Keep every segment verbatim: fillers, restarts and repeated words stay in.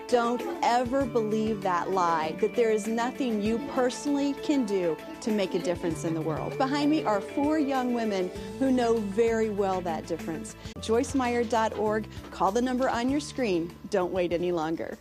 Don't ever believe that lie, that there is nothing you personally can do to make a difference in the world. Behind me are four young women who know very well that difference. Joyce Meyer dot org. Call the number on your screen. Don't wait any longer.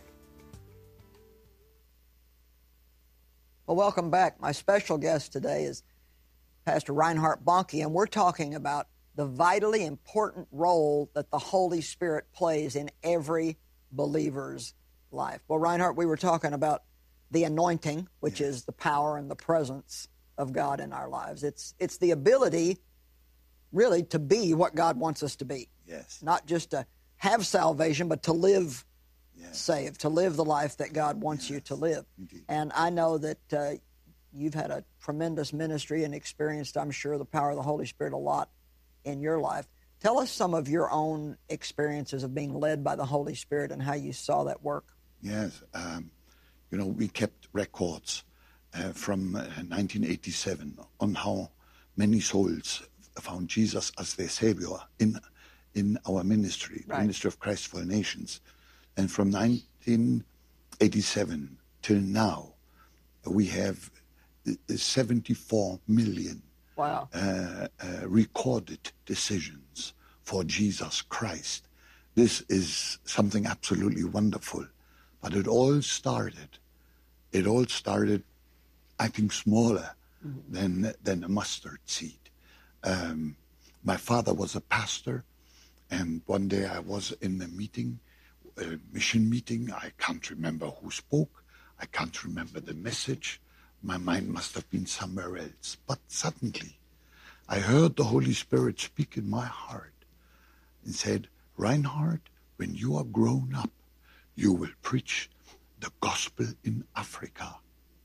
Well, welcome back. My special guest today is Pastor Reinhard Bonnke, and we're talking about the vitally important role that the Holy Spirit plays in every believer's life. Well, Reinhard, we were talking about the anointing, which yes. is the power and the presence of God in our lives. It's it's the ability, really, to be what God wants us to be. Yes. Not just to have salvation, but to live yes. saved, to live the life that God wants yes. you to live. Indeed. And I know that uh, you've had a tremendous ministry and experienced, I'm sure, the power of the Holy Spirit a lot in your life. Tell us some of your own experiences of being led by the Holy Spirit and how you saw that work. Yes, um, you know, we kept records uh, from uh, nineteen eighty-seven on how many souls found Jesus as their Savior in in our ministry, right. the Ministry of Christ for All Nations. And from nineteen eighty-seven till now, we have seventy-four million wow. uh, uh, recorded decisions for Jesus Christ. This is something absolutely wonderful. But it all started, it all started, I think, smaller mm-hmm. than than a mustard seed. Um, my father was a pastor, and one day I was in a meeting, a mission meeting. I can't remember who spoke. I can't remember the message. My mind must have been somewhere else. But suddenly, I heard the Holy Spirit speak in my heart and said, Reinhard, when you are grown up, you will preach the gospel in Africa.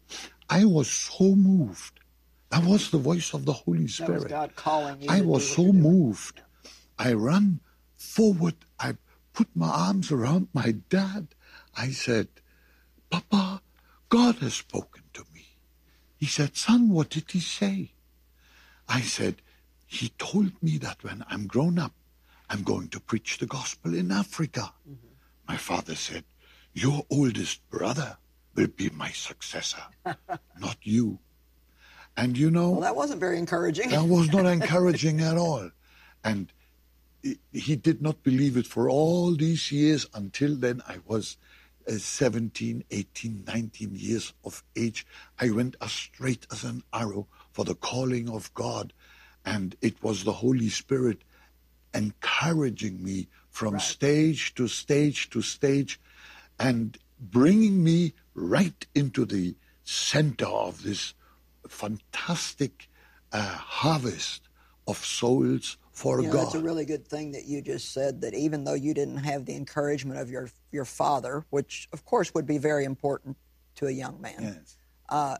I was so moved. That was the voice of the Holy Spirit. That was God calling you. I was so moved. I ran forward. I put my arms around my dad. I said, Papa, God has spoken to me. He said, son, what did he say? I said, he told me that when I'm grown up, I'm going to preach the gospel in Africa. Mm-hmm. My father said, your oldest brother will be my successor, not you. And you know... Well, that wasn't very encouraging. That was not encouraging at all. And he did not believe it for all these years until then. I was uh, seventeen, eighteen, nineteen years of age. I went as straight as an arrow for the calling of God. And it was the Holy Spirit encouraging me from right. stage to stage to stage and bringing me right into the center of this fantastic uh, harvest of souls for you know, God. That's a really good thing that you just said, that even though you didn't have the encouragement of your, your father, which of course would be very important to a young man, yes. uh,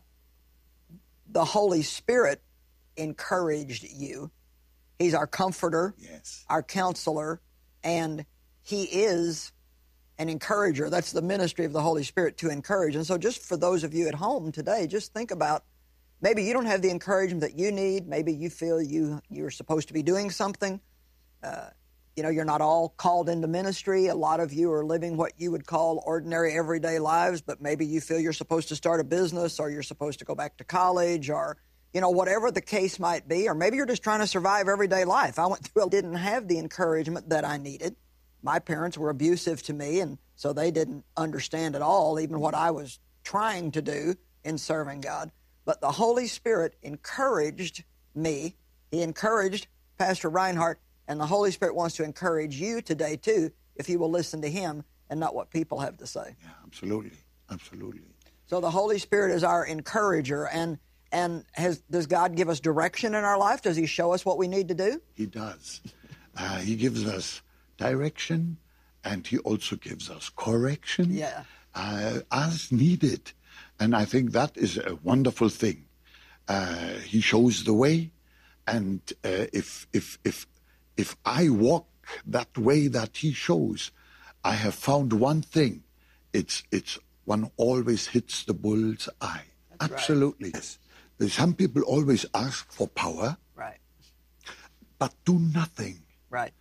the Holy Spirit encouraged you. He's our comforter, yes. our counselor, and he is an encourager. That's the ministry of the Holy Spirit, to encourage. And so just for those of you at home today, just think about, maybe you don't have the encouragement that you need. Maybe you feel you, you're supposed to be doing something. Uh, you know, you're not all called into ministry. A lot of you are living what you would call ordinary, everyday lives, but maybe you feel you're supposed to start a business, or you're supposed to go back to college, or, you know, whatever the case might be. Or maybe you're just trying to survive everyday life. I went through, I didn't have the encouragement that I needed. My parents were abusive to me, and so they didn't understand at all even what I was trying to do in serving God. But the Holy Spirit encouraged me. He encouraged Pastor Reinhard, and the Holy Spirit wants to encourage you today, too, if you will listen to him and not what people have to say. Yeah, absolutely. Absolutely. So the Holy Spirit is our encourager, and and has does God give us direction in our life? Does he show us what we need to do? He does. Uh, he gives us direction, and he also gives us correction yeah. uh, as needed. And I think that is a wonderful thing. Uh, he shows the way, and uh, if if if if I walk that way that he shows, I have found one thing: it's it's one always hits the bull's eye. That's Absolutely. Right. Yes. Some people always ask for power, right, but do nothing. Right.